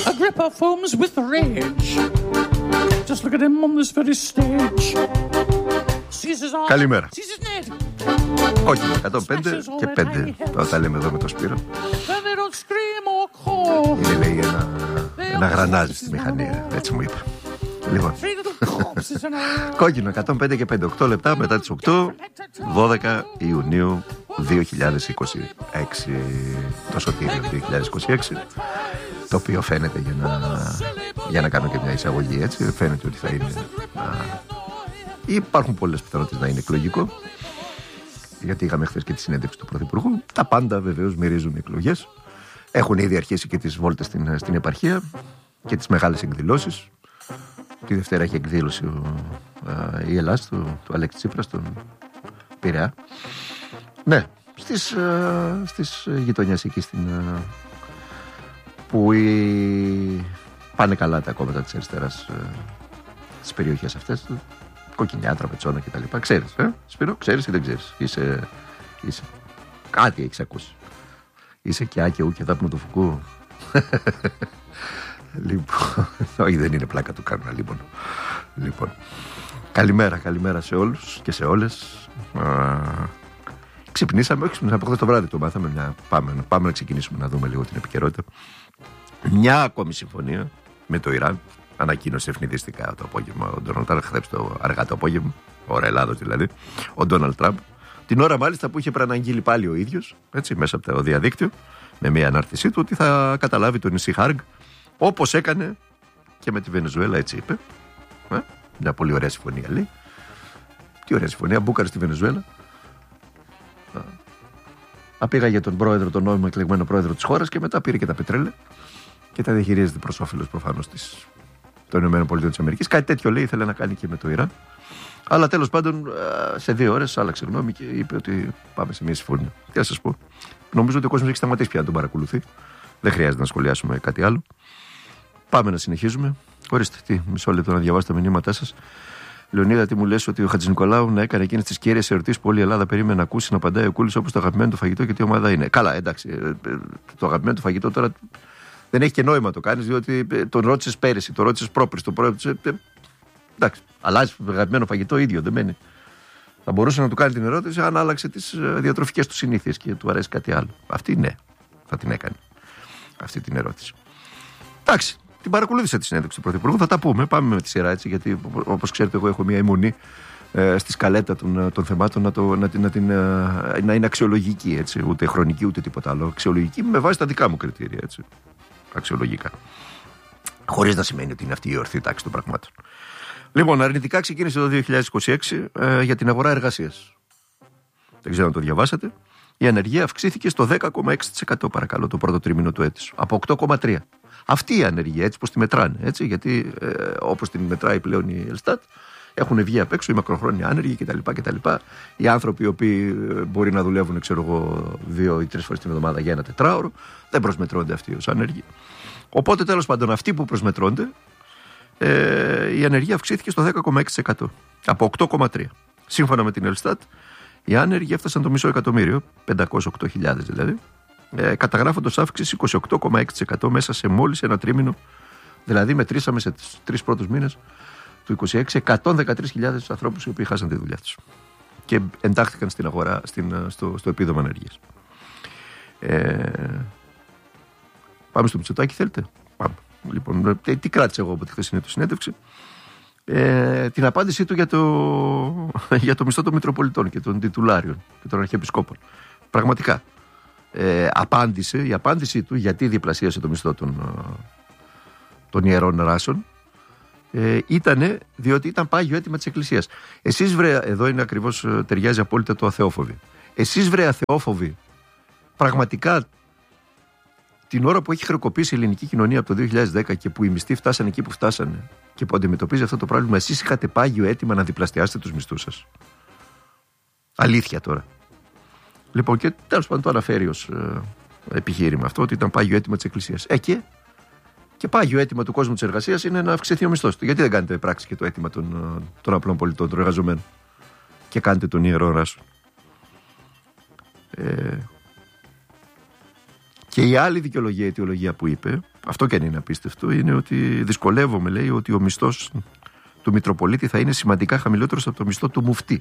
Agrippa foams with rage. Just look at him on this very stage. Καλημέρα. Όχι, 105 και 5. Τώρα τα λέμε εδώ με το Σπύρο. Είναι, λέει, ένα γρανάζι στη μηχανή. Έτσι μου είπε. Λοιπόν, κόκκινο 105 και 5. 8 λεπτά μετά τις 8, 12 Ιουνίου 2026. Το Σωτήριο 2026. Το οποίο φαίνεται, για να κάνω και μια εισαγωγή, έτσι, φαίνεται ότι θα είναι. Υπάρχουν πολλές πιθανότητες να είναι εκλογικό, γιατί είχαμε χθες και τη συνέντευξη του Πρωθυπουργού. Τα πάντα βεβαίως μυρίζουν εκλογές. Έχουν ήδη αρχίσει και τις βόλτες στην επαρχία και τις μεγάλες εκδηλώσεις. Τη Δευτέρα έχει εκδήλωση η Ελλάς του Αλέξη Τσίπρα στον Πειραιά. Ναι, στις γειτονιές εκεί που πάνε καλά τα κόμματα της αριστεράς στις περιοχές αυτές. Κοκκινιάτρα, Πετσόνα κτλ. Ξέρεις, Σπύρο, ξέρεις ή δεν ξέρεις? Είσαι κάτι έχεις ακούσει? Είσαι και Άκη Ου και δάπνο του Φουκού? Λοιπόν, όχι, δεν είναι πλάκα του κανένα. Λοιπόν, καλημέρα σε όλους και σε όλες. Ξυπνήσαμε, όχι ξυπνήσαμε, από χθες το βράδυ το μάθαμε. Πάμε να ξεκινήσουμε να δούμε λίγο την επικαιρότητα. Μια ακόμη συμφωνία με το Ιράν. Ανακοίνωσε ευνηδιστικά το απόγευμα ο Ντόναλντ Τραμπ, χθες αργά το απόγευμα, ώρα Ελλάδος δηλαδή, ο Ντόναλντ Τραμπ. Την ώρα μάλιστα που είχε προαναγγείλει πάλι ο ίδιος, έτσι, μέσα από το διαδίκτυο, με μια ανάρτησή του, ότι θα καταλάβει το νησί Χάργκ, όπως έκανε και με τη Βενεζουέλα, έτσι είπε. Μια πολύ ωραία συμφωνία, λέει. Τι ωραία συμφωνία, μπούκαρε στη Βενεζουέλα. Απήγαγε τον πρόεδρο, τον νόμιμο εκλεγμένο πρόεδρο της χώρας και μετά πήρε και τα πετρέλαια και τα διαχειρίζεται προς όφελος προφανώς των ΗΠΑ. Κάτι τέτοιο, λέει, ήθελε να κάνει και με το Ιράν. Αλλά τέλος πάντων σε 2 ώρες άλλαξε γνώμη και είπε ότι πάμε σε μια συμφωνία. Τι να σας πω. Νομίζω ότι ο κόσμος έχει σταματήσει πια να τον παρακολουθεί. Δεν χρειάζεται να σχολιάσουμε κάτι άλλο. Πάμε να συνεχίζουμε. Ορίστε, μισό λεπτό να διαβάσω τα μηνύματά σας. Λεωνίδα, τι μου λες ότι ο Χατζηνικολάου να έκανε εκείνες τις κύριες ερωτήσεις που όλη η Ελλάδα περίμενε να ακούσει, να απαντάει ο Κούλης όπως το αγαπημένο του φαγητό και τι ομάδα είναι? Καλά, εντάξει. Το αγαπημένο του φαγητό τώρα δεν έχει και νόημα το κάνεις, διότι τον ρώτησες πέρυσι, τον ρώτησες πρόπερσι, τον ρώτησες. Εντάξει, αλλάζει το αγαπημένο φαγητό, ίδιο δεν μένει. Θα μπορούσε να του κάνει την ερώτηση αν άλλαξε τις διατροφικές του συνήθειες και του αρέσει κάτι άλλο. Αυτή ναι, θα την έκανε. Αυτή την ερώτηση. Εντάξει, την παρακολούθησα τη συνέντευξη του Πρωθυπουργού, θα τα πούμε. Πάμε με τη σειρά, έτσι, γιατί όπως ξέρετε, εγώ έχω μια αιμονή στη σκαλέτα των θεμάτων να είναι αξιολογική, έτσι, ούτε χρονική ούτε τίποτα άλλο. Αξιολογική με βάση τα δικά μου κριτήρια, έτσι. Αξιολογικά. Χωρίς να σημαίνει ότι είναι αυτή η ορθή τάξη των πραγμάτων. Λοιπόν, αρνητικά ξεκίνησε το 2026 για την αγορά εργασίας. Δεν ξέρω αν το διαβάσατε. Η ανεργία αυξήθηκε στο 10,6% παρακαλώ το πρώτο τρίμηνο του έτους. Από 8,3%. Αυτή η ανεργία, έτσι πως τη μετράνε. Έτσι, γιατί όπως την μετράει πλέον η Ελστάτ, έχουν βγει απ' έξω οι μακροχρόνια άνεργοι κτλ. Οι άνθρωποι οι οποίοι μπορεί να δουλεύουν, ξέρω εγώ, 2 ή 3 φορές την εβδομάδα για 1 τετράωρο, δεν προσμετρώνται αυτοί ως άνεργοι. Οπότε τέλος πάντων, αυτοί που προσμετρώνται, η ανεργία αυξήθηκε στο 10,6%. Από 8,3%. Σύμφωνα με την Ελστάτ, οι άνεργοι έφτασαν το μισό εκατομμύριο, 508.000 δηλαδή, καταγράφοντας αύξηση 28,6% μέσα σε μόλις ένα τρίμηνο. Δηλαδή μετρήσαμε σε 3 πρώτους μήνες του 2026 113.000 ανθρώπους οι οποίοι χάσαν τη δουλειά τους και εντάχθηκαν στην αγορά, στο επίδομα ανεργίας. Πάμε στο Μητσοτάκη, θέλετε? Πάμε. Λοιπόν, τι κράτησα εγώ από τη χθεσινή του συνέντευξη? Την απάντησή του για το μισθό των Μητροπολιτών και των Τιτουλάριων και των Αρχιεπισκόπων. Πραγματικά. Η απάντησή του γιατί διπλασίασε το μισθό των ιερών ράσων ήτανε διότι ήταν πάγιο αίτημα της Εκκλησίας. Εσείς βρε, εδώ είναι ακριβώς, ταιριάζει απόλυτα το αθεόφοβοι. Εσείς βρε αθεόφοβοι, πραγματικά την ώρα που έχει χρεοκοπήσει η ελληνική κοινωνία από το 2010 και που οι μισθοί φτάσανε εκεί που φτάσανε και που αντιμετωπίζει αυτό το πρόβλημα, εσείς είχατε πάγιο αίτημα να διπλασιάσετε τους μισθούς σας? Αλήθεια τώρα. Λοιπόν, και τέλος πάντων το αναφέρει ως επιχείρημα αυτό, ότι ήταν πάγιο αίτημα της Εκκλησίας. Και πάγιο αίτημα του κόσμου της εργασίας είναι να αυξηθεί ο μισθός του. Γιατί δεν κάνετε πράξη και το αίτημα των απλών πολιτών, των εργαζομένων, και κάνετε τον ιερό ράσο? Και η άλλη δικαιολογία, αιτιολογία που είπε, αυτό και αν είναι απίστευτο, είναι ότι δυσκολεύομαι, λέει, ότι ο μισθός του Μητροπολίτη θα είναι σημαντικά χαμηλότερος από το μισθό του Μουφτή.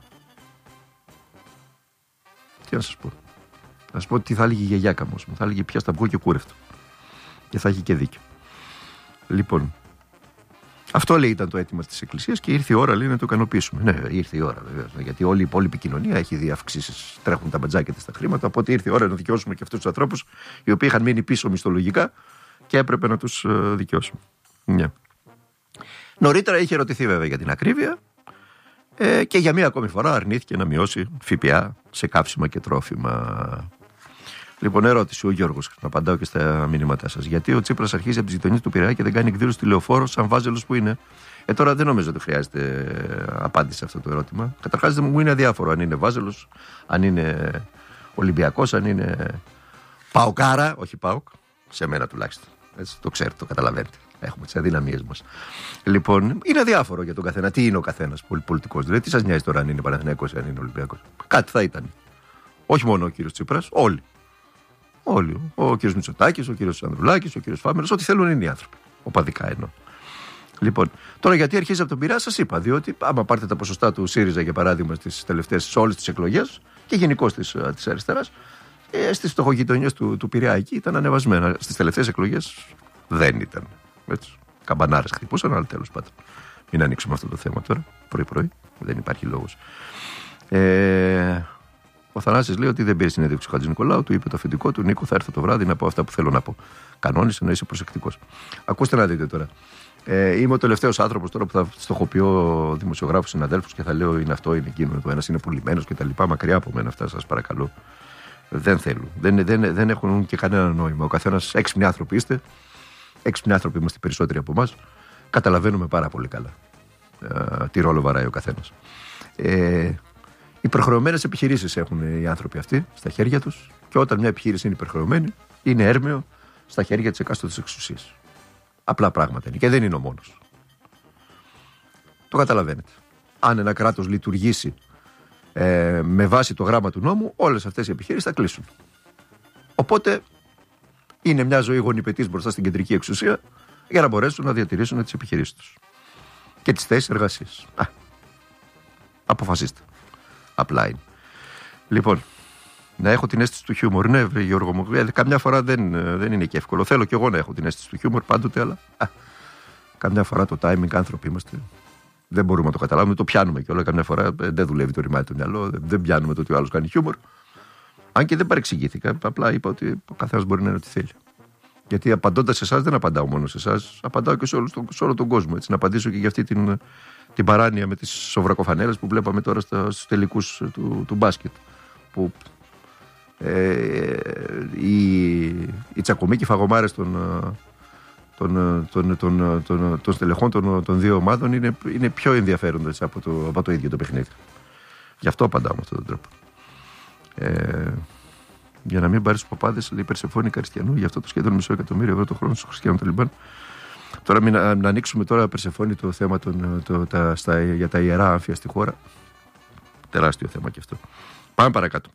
Τι να σας πω. Θα σας πω τι θα έλεγε η γιαγιάκα μου. Θα έλεγε πια στα βγω και κούρευτο. Και θα έχει και δίκιο. Λοιπόν, αυτό λέει ήταν το αίτημα της Εκκλησίας και ήρθε η ώρα, λέει, να το ικανοποιήσουμε. Ναι, ήρθε η ώρα βεβαίως. Γιατί όλη η υπόλοιπη κοινωνία έχει δει αυξήσεις, τρέχουν τα μπατζάκια στα χρήματα. Οπότε ήρθε η ώρα να δικαιώσουμε και αυτούς τους ανθρώπους οι οποίοι είχαν μείνει πίσω μισθολογικά και έπρεπε να τους δικαιώσουμε. Ναι. Νωρίτερα είχε ερωτηθεί βέβαια για την ακρίβεια και για μία ακόμη φορά αρνήθηκε να μειώσει ΦΠΑ σε καύσιμα και τρόφιμα. Λοιπόν, ερώτηση ο Γιώργος, να απαντάω και στα μηνύματά σας. Γιατί ο Τσίπρας αρχίζει από τις γειτονιές του Πειραιά και δεν κάνει εκδήλωση στη Λεωφόρο, σαν βάζελος που είναι? Τώρα δεν νομίζω ότι χρειάζεται απάντηση σε αυτό το ερώτημα. Καταρχάς μου είναι αδιάφορο αν είναι βάζελος, αν είναι Ολυμπιακός, αν είναι Παοκάρα, όχι Πάοκ, σε μένα τουλάχιστον. Έτσι, το ξέρετε, το καταλαβαίνετε. Έχουμε τις αδυναμίες μας. Λοιπόν, είναι αδιάφορο για τον καθένα. Τι είναι ο καθένας πολιτικός? Δηλαδή, τι σας νοιάζει τώρα αν είναι Παναθηναϊκός ή αν είναι Ολυμπιακός? Κάτι θα ήταν. Όχι μόνο ο κύριος Τσίπρας, όλοι. Όλοι. Ο κύριος Μητσοτάκης, ο κύριος Ανδρουλάκης, ο κύριος Φάμερος, ό,τι θέλουν είναι οι άνθρωποι. Οπαδικά εννοώ. Λοιπόν, τώρα γιατί αρχίζει από τον Πειραιά, σας είπα. Διότι, άμα πάρετε τα ποσοστά του ΣΥΡΙΖΑ για παράδειγμα στις τελευταίες, σε όλες τις εκλογές και γενικώς της αριστεράς, στις φτωχογειτονιές του Πειραιά εκεί ήταν ανεβασμένα. Στις τελευταίες εκλογές δεν ήταν. Έτσι. Καμπανάρες χτυπούσαν, αλλά τέλος πάντων. Μην ανοίξουμε αυτό το θέμα τώρα, πρωί-πρωί. Δεν υπάρχει λόγος. Ο Θανάσης λέει ότι δεν πήρε συνέντευξη ο Χατζηνικολάου, του είπε το αφεντικό του: Νίκο, θα έρθω το βράδυ να πω αυτά που θέλω να πω. Κανόνισε να είσαι προσεκτικός. Ακούστε να δείτε τώρα. Είμαι ο τελευταίος άνθρωπος τώρα που θα στοχοποιώ δημοσιογράφους συναδέλφους και θα λέω είναι αυτό, είναι εκείνο. Το ένας είναι πουλημένος κτλ. Μακριά από μένα αυτά, σας παρακαλώ. Δεν θέλουν. Δεν έχουν και κανένα νόημα. Ο καθένας, έξυπνοι άνθρωποι είστε. Έξυπνοι άνθρωποι είμαστε περισσότεροι από εμάς. Καταλαβαίνουμε πάρα πολύ καλά τι ρόλο βαράει ο καθένας. Υπερχρεωμένες επιχειρήσεις έχουν οι άνθρωποι αυτοί στα χέρια τους και όταν μια επιχείρηση είναι υπερχρεωμένη, είναι έρμεο στα χέρια της εκάστοτε εξουσίας. Απλά πράγματα είναι και δεν είναι ο μόνος. Το καταλαβαίνετε. Αν ένα κράτος λειτουργήσει με βάση το γράμμα του νόμου, όλες αυτές οι επιχειρήσεις θα κλείσουν. Οπότε είναι μια ζωή γονιπετής μπροστά στην κεντρική εξουσία για να μπορέσουν να διατηρήσουν τις επιχειρήσεις τους και τις θέσεις εργασίας. Αποφασίστε. Απλά είναι. Λοιπόν, να έχω την αίσθηση του χιούμορ. Ναι, Γιώργο μου, καμιά φορά δεν είναι και εύκολο. Θέλω κι εγώ να έχω την αίσθηση του χιούμορ πάντοτε, αλλά καμιά φορά το timing, άνθρωποι είμαστε. Δεν μπορούμε να το καταλάβουμε, το πιάνουμε κιόλα. Καμιά φορά δεν δουλεύει το ρημάδι το μυαλό, δεν πιάνουμε το ότι ο άλλος κάνει χιούμορ. Αν και δεν παρεξηγήθηκα, απλά είπα ότι ο καθένας μπορεί να είναι ό,τι θέλει. Γιατί απαντώντας σε εσάς, δεν απαντάω μόνο σε εσάς, απαντάω και σε όλο τον κόσμο. Έτσι, να απαντήσω και για αυτή την παράνοια με τις σοβρακοφανέλες που βλέπαμε τώρα στους τελικούς του μπάσκετ. Που οι τσακωμίκοι φαγωμάρες των στελεχών των δύο ομάδων είναι πιο ενδιαφέροντες από το ίδιο το παιχνίδι. Γι' αυτό απαντάω με αυτόν τον τρόπο. Για να μην πάρει στους παπάδες, λέει Περσεφόνη Καριστιανού, γι' αυτό το σχεδόν $500 εκατομμύριο το χρόνο στους χριστιανών των Ταλιμπάν. Τώρα να ανοίξουμε τώρα, Περσεφόνη, το θέμα για τα ιερά άμφια στη χώρα. Τεράστιο θέμα και αυτό. Πάμε παρακάτω.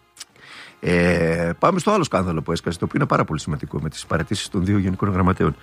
Πάμε στο άλλο σκάνδαλο που έσκασε, το οποίο είναι πάρα πολύ σημαντικό, με τις παραιτήσεις των δύο γενικών γραμματέων.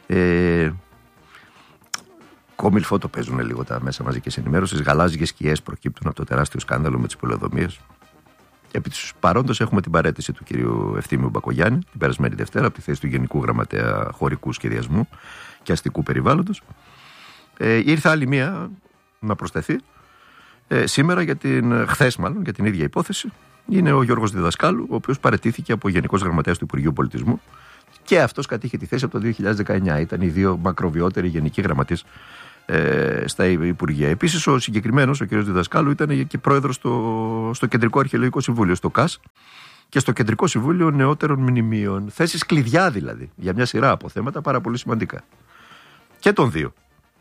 Κόμιλφο το παίζουν λίγο τα μέσα μαζικής ενημέρωσης. Γαλάζιες σκιές προκύπτουν από το τεράστιο σκάνδαλο με τις πολεοδομίες. Επί της παρόντος έχουμε την παραίτηση του κυρίου Ευθύμιου Μπακογιάννη την περασμένη Δευτέρα από τη θέση του Γενικού Γραμματέα Χωρικού Σχεδιασμού και Αστικού Περιβάλλοντος. Ήρθε άλλη μία να προσθεθεί σήμερα χθες μάλλον για την ίδια υπόθεση. Είναι ο Γιώργος Διδασκάλου, ο οποίος παραιτήθηκε από Γενικός Γραμματέας του Υπουργείου Πολιτισμού και αυτός κατήχε τη θέση από το 2019. Ήταν οι δύο μακροβιότεροι γενικοί γραμματείς στα Υπουργεία. Επίσης, ο συγκεκριμένος, ο κ. Διδασκάλου, ήταν και πρόεδρος στο Κεντρικό Αρχαιολογικό Συμβούλιο, στο ΚΑΣ, και στο Κεντρικό Συμβούλιο Νεότερων Μνημείων. Θέσεις κλειδιά δηλαδή, για μια σειρά από θέματα πάρα πολύ σημαντικά. Και των δύο.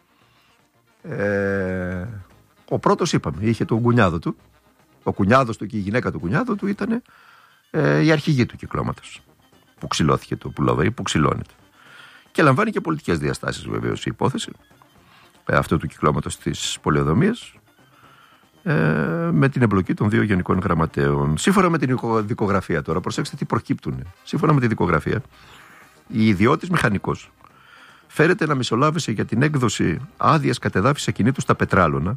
Ο πρώτος, είπαμε, είχε τον κουνιάδο του. Ο κουνιάδος του και η γυναίκα του κουνιάδου του ήταν η αρχηγή του κυκλώματος. Που ξυλώθηκε το πουλόβερι, που ξυλώνεται. Και λαμβάνει και πολιτικές διαστάσεις βεβαίως η υπόθεση αυτού του κυκλώματος της πολεοδομίας. με την εμπλοκή των δύο γενικών γραμματέων. Σύμφωνα με την δικογραφία τώρα, προσέξτε τι προκύπτουν. Σύμφωνα με τη δικογραφία, η ιδιώτης μηχανικός φέρεται να μεσολάβησε για την έκδοση άδειας κατεδάφισης ακινήτου στα Πετράλωνα,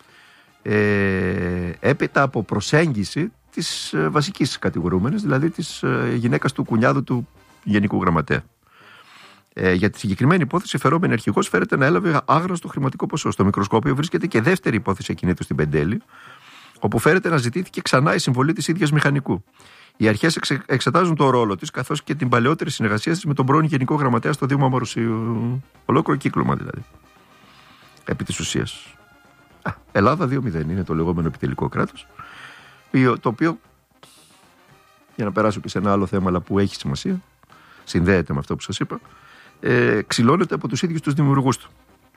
έπειτα από προσέγγιση της βασικής κατηγορούμενης, δηλαδή της γυναίκας του κουνιάδου του Γενικού Γραμματέα. Για τη συγκεκριμένη υπόθεση, η φερόμενη αρχηγός φέρεται να έλαβε άγνωστο χρηματικό ποσό. Στο μικροσκόπιο βρίσκεται και δεύτερη υπόθεση ακινήτου στην Πεντέλη, όπου φέρεται να ζητήθηκε ξανά η συμβολή της ίδιας μηχανικού. Οι αρχές εξετάζουν το ρόλο της, καθώς και την παλαιότερη συνεργασία της με τον πρώην Γενικό Γραμματέα στο Δήμο Αμαρουσίου. Ολόκληρο κύκλωμα δηλαδή. Επί της ουσίας. Ελλάδα 2-0 είναι το λεγόμενο επιτελικό κράτος, το οποίο, για να περάσω και σε ένα άλλο θέμα, αλλά που έχει σημασία, συνδέεται με αυτό που σας είπα, ξυλώνεται από τους ίδιους τους δημιουργούς του.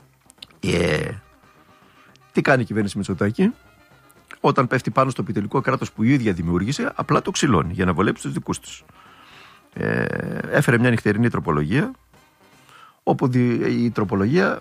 Τι κάνει η κυβέρνηση Μητσοτάκη? Όταν πέφτει πάνω στο επιτελικό κράτος που η ίδια δημιούργησε, απλά το ξυλώνει για να βολέψει τους δικούς τους. Έφερε μια νυχτερινή τροπολογία, όπου η τροπολογία,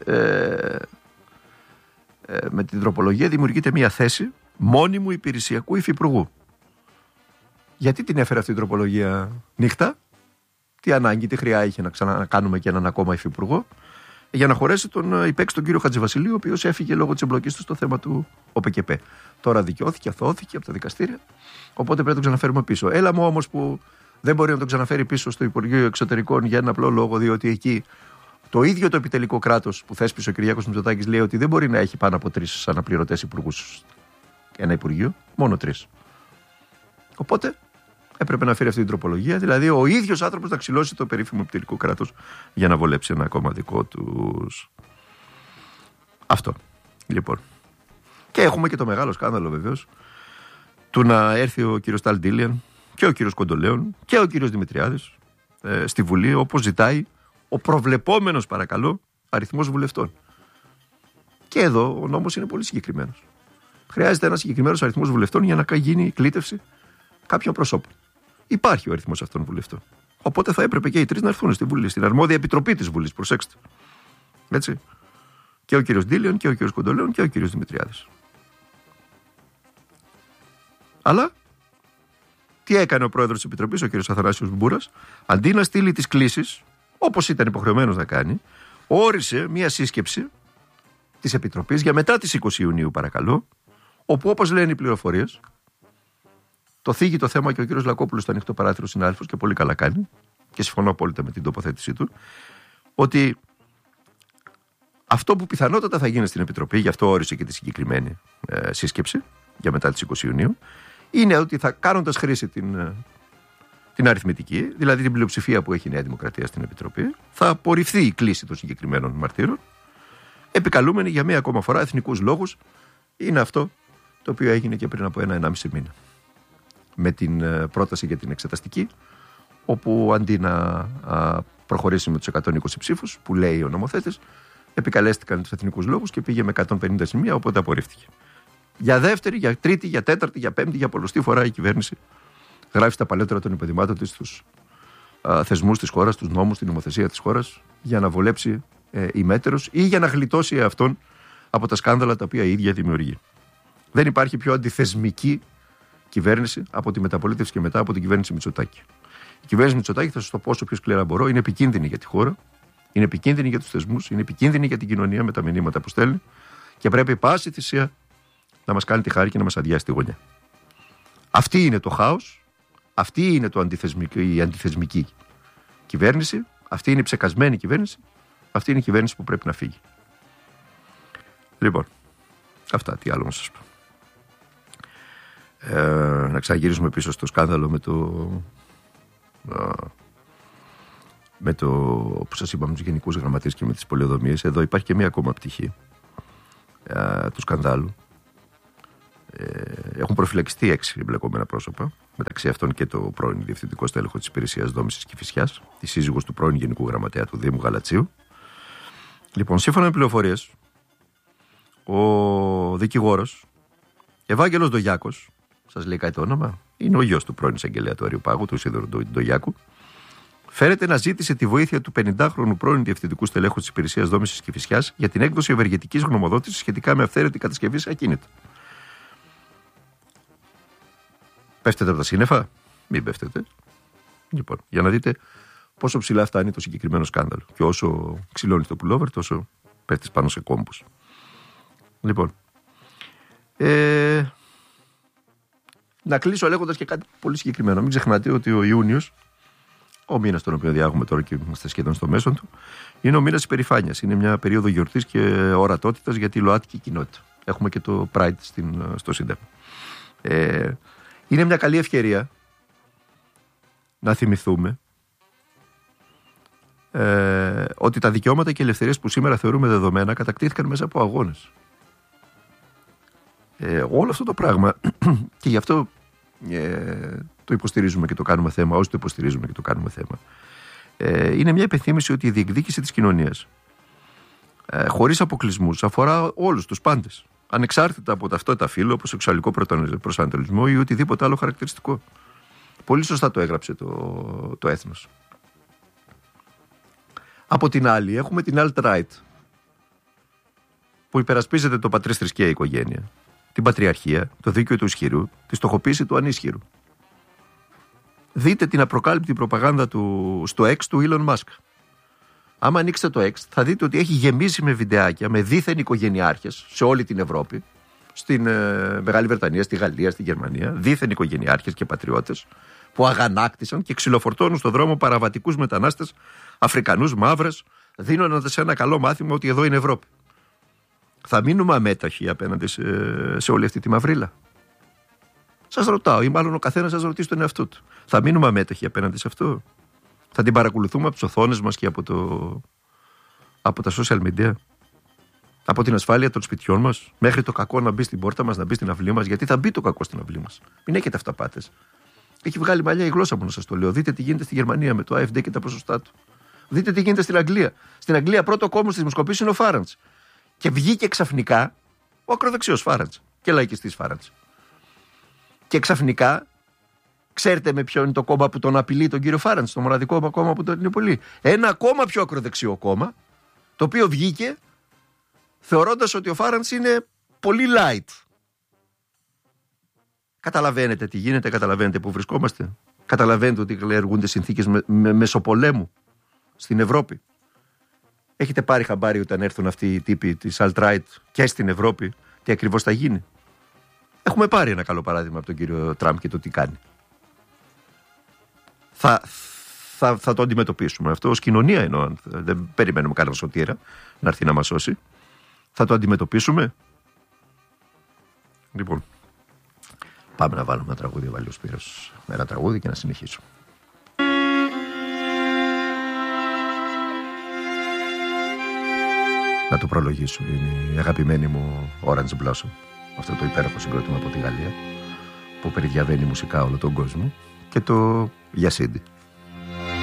με την τροπολογία δημιουργείται μια θέση μόνιμου υπηρεσιακού υφυπουργού. Γιατί την έφερε αυτή η τροπολογία νύχτα? Τι ανάγκη, τι χρειά είχε να ξανακάνουμε και έναν ακόμα υφυπουργό? Για να χωρέσει τον υπέξη τον κύριο Χατζηβασιλείου, ο οποίος έφυγε λόγω της εμπλοκής του στο θέμα του ΟΠΚΠ. Τώρα δικαιώθηκε, αθώθηκε από τα δικαστήρια, οπότε πρέπει να τον ξαναφέρουμε πίσω. Έλα μου όμως που δεν μπορεί να τον ξαναφέρει πίσω στο Υπουργείο Εξωτερικών για ένα απλό λόγο, διότι εκεί το ίδιο το επιτελικό κράτος που θέσπισε ο Κυριάκος Μητσοτάκης λέει ότι δεν μπορεί να έχει πάνω από 3 αναπληρωτές υπουργούς ένα Υπουργείο, μόνο 3. Οπότε έπρεπε να φέρει αυτή την τροπολογία, δηλαδή ο ίδιος άνθρωπος να ξυλώσει το περίφημο επιτελικό κράτος για να βολέψει ένα ακόμα δικό τους. Αυτό. Λοιπόν. Και έχουμε και το μεγάλο σκάνδαλο βεβαίως του να έρθει ο κύριος Ταλντίλιαν και ο κύριος Κοντολέων και ο κύριος Δημητριάδης στη Βουλή, όπως ζητάει ο προβλεπόμενος, παρακαλώ, αριθμός βουλευτών. Και εδώ ο νόμος είναι πολύ συγκεκριμένος. Χρειάζεται ένας συγκεκριμένος αριθμός βουλευτών για να γίνει η κλήτευση κάποιων προσώπων. Υπάρχει ο αριθμός αυτών βουλευτών. Οπότε θα έπρεπε και οι 3 να έρθουν στη Βουλή, στην αρμόδια επιτροπή της Βουλής. Προσέξτε. Έτσι. Και ο κύριος Ντίλιον και ο κύριος Κοντολέων και ο κύριος Δημητριάδης. Αλλά τι έκανε ο πρόεδρος της Επιτροπής, ο κύριος Αθανάσιος Μπούρας? Αντί να στείλει τις κλήσεις, όπως ήταν υποχρεωμένος να κάνει, όρισε μία σύσκεψη της Επιτροπής για μετά τις 20 Ιουνίου, παρακαλώ, όπου, όπως λένε οι πληροφορίες, το θίγει το θέμα και ο κύριος Λακόπουλος στο ανοιχτό παράθυρο συνάδελφος, και πολύ καλά κάνει, και συμφωνώ απόλυτα με την τοποθέτησή του, ότι αυτό που πιθανότατα θα γίνει στην Επιτροπή, γι' αυτό όρισε και τη συγκεκριμένη σύσκεψη για μετά τις 20 Ιουνίου, είναι ότι θα, κάνοντας χρήση την αριθμητική, δηλαδή την πλειοψηφία που έχει η Νέα Δημοκρατία στην Επιτροπή, θα απορριφθεί η κλήση των συγκεκριμένων μαρτύρων, επικαλούμενοι για μία ακόμα φορά εθνικούς λόγους. Είναι αυτό το οποίο έγινε και πριν από 1,5 μήνα. Με την πρόταση για την εξεταστική, όπου αντί να προχωρήσει με τους 120 ψήφους, που λέει ο νομοθέτης, επικαλέστηκαν τους εθνικούς λόγους και πήγε με 150 σημεία, οπότε απορρίφθηκε. Για δεύτερη, για τρίτη, για τέταρτη, για πέμπτη, για πολλωστή φορά η κυβέρνηση γράφει στα παλαιότερα των υποδημάτων της στους θεσμούς της χώρας, τους νόμους, την νομοθεσία της χώρας, για να βολέψει ημέτερος ή για να γλιτώσει εαυτόν από τα σκάνδαλα τα οποία η ίδια δημιουργεί. Δεν υπάρχει πιο αντιθεσμική κυβέρνηση από τη μεταπολίτευση και μετά από την κυβέρνηση Μητσοτάκη. Η κυβέρνηση Μητσοτάκη, θα σας το πω όσο πιο σκληρά μπορώ, είναι επικίνδυνη για τη χώρα, είναι επικίνδυνη για τους θεσμούς, είναι επικίνδυνη για την κοινωνία με τα μηνύματα που στέλνει και πρέπει πάση θυσία να μας κάνει τη χάρη και να μας αδειάσει τη γωνιά. Αυτή είναι το χάος, αυτή είναι η αντιθεσμική κυβέρνηση, αυτή είναι η ψεκασμένη κυβέρνηση, αυτή είναι η κυβέρνηση που πρέπει να φύγει. Λοιπόν, αυτά, τι άλλο να σας πω. Να ξαναγυρίσουμε πίσω στο σκάνδαλο με το που σας είπαμε, τους γενικούς γραμματείς και με τις πολεοδομίες. Εδώ υπάρχει και μία ακόμα πτυχή του σκανδάλου. Έχουν προφυλακιστεί 6 εμπλεκόμενα πρόσωπα, μεταξύ αυτών και το πρώην διευθυντικό στέλεχο της Υπηρεσίας Δόμησης Κηφισιάς, τη σύζυγος του πρώην Γενικού Γραμματέα του Δήμου Γαλατσίου. Λοιπόν, σύμφωνα με πληροφορίες, ο δικηγόρος Ευάγγελος Ντογιάκος, σας λέει κάτι το όνομα, είναι ο γιος του πρώην εισαγγελέα του Αριουπάγου, του Ισίδωρου Ντογιάκου, φέρεται να ζήτησε τη βοήθεια του 50χρονου πρώην διευθυντικού στελέχου της Υπηρεσίας Δόμησης Κηφισιάς για την έκδοση ευεργετικής γνωμοδότησης σχετικά με αυθαίρετη κατασκευή σε ακίνητα. Πέφτετε από τα σύννεφα? Μην πέφτετε. Λοιπόν, για να δείτε πόσο ψηλά φτάνει το συγκεκριμένο σκάνδαλο. Και όσο ξυλώνεις το πουλόβερ, τόσο πέφτεις πάνω σε κόμπους. Λοιπόν, να κλείσω λέγοντας και κάτι πολύ συγκεκριμένο. Μην ξεχνάτε ότι ο Ιούνιος, ο μήνας τον οποίο διάγουμε τώρα και είμαστε σχεδόν στο μέσον του, είναι ο μήνας της περηφάνειας. Είναι μια περίοδο γιορτής και ορατότητας για τη ΛΟΑΤΚΙ κοινότητα. Έχουμε και το Pride στο Σύνταγμα. Είναι μια καλή ευκαιρία να θυμηθούμε ότι τα δικαιώματα και ελευθερίες που σήμερα θεωρούμε δεδομένα κατακτήθηκαν μέσα από αγώνες. Όλο αυτό το πράγμα και γι' αυτό το υποστηρίζουμε και το κάνουμε θέμα, όσοι το υποστηρίζουμε και το κάνουμε θέμα, είναι μια υπενθύμηση ότι η διεκδίκηση της κοινωνίας χωρίς αποκλεισμούς αφορά όλους τους πάντες, ανεξάρτητα από ταυτότητα φύλου, από σεξουαλικό προσανατολισμό ή οτιδήποτε άλλο χαρακτηριστικό. Πολύ σωστά το έγραψε το έθνος. Από την άλλη έχουμε την alt-right που υπερασπίζεται το πατρίς θρησκεία οικογένεια, την πατριαρχία, το δίκαιο του ισχυρού, τη στοχοποίηση του ανίσχυρου. Δείτε την απροκάλυπτη προπαγάνδα στο X του Elon Musk. Άμα ανοίξετε το X θα δείτε ότι έχει γεμίσει με βιντεάκια με δίθεν οικογενειάρχες σε όλη την Ευρώπη, στην Μεγάλη Βρετανία, στη Γαλλία, στη Γερμανία, δίθεν οικογενειάρχες και πατριώτες που αγανάκτησαν και ξυλοφορτώνουν στον δρόμο παραβατικούς μετανάστες, Αφρικανούς, μαύρες, δίνοντας ένα καλό μάθημα ότι εδώ είναι Ευρώπη. Θα μείνουμε αμέταχοι απέναντι σε όλη αυτή τη μαυρίλα? Σας ρωτάω, ή μάλλον ο καθένας σας ρωτήσει τον εαυτό του. Θα μείνουμε αμέταχοι απέναντι σε αυτό? Θα την παρακολουθούμε από τις οθόνες μας και από τα social media? Από την ασφάλεια των σπιτιών μας, μέχρι το κακό να μπει στην πόρτα μας, να μπει στην αυλή μας? Γιατί θα μπει το κακό στην αυλή μας. Μην έχετε αυταπάτες. Έχει βγάλει μαλλιά η γλώσσα μου να σας το λέω. Δείτε τι γίνεται στη Γερμανία με το AfD και τα ποσοστά του. Δείτε τι γίνεται στην Αγγλία. Στην Αγγλία πρώτο κόμμα στις δημοσκοπήσεις είναι ο Φάραντς. Και βγήκε ξαφνικά ο ακροδεξιός Φάραντς και λαϊκιστής Φάραντς. Και ξαφνικά, ξέρετε με ποιο είναι το κόμμα που τον απειλεί τον κύριο Φάραντς, το μοναδικό κόμμα που τον είναι πολύ? Ένα ακόμα πιο ακροδεξιό κόμμα, το οποίο βγήκε θεωρώντας ότι ο Φάραντς είναι πολύ light. Καταλαβαίνετε τι γίνεται, καταλαβαίνετε που βρισκόμαστε? Καταλαβαίνετε ότι καλλιεργούνται συνθήκες μεσοπολέμου στην Ευρώπη? Έχετε πάρει χαμπάρι όταν έρθουν αυτοί οι τύποι της alt-right και στην Ευρώπη τι ακριβώς θα γίνει? Έχουμε πάρει ένα καλό παράδειγμα από τον κύριο Τραμπ και το τι κάνει. Θα το αντιμετωπίσουμε αυτό ως κοινωνία, εννοώ. Δεν περιμένουμε κανένα σωτήρα να έρθει να μας σώσει. Θα το αντιμετωπίσουμε. Λοιπόν, πάμε να βάλουμε ένα τραγούδι, βάλει ο Σπύρος ένα τραγούδι και να συνεχίσουμε. Να το προλογίσω. Είναι η αγαπημένη μου Orange Blossom. Αυτό το υπέροχο συγκρότημα από τη Γαλλία που περιδιαβαίνει μουσικά όλο τον κόσμο. Και το Γιασίντι.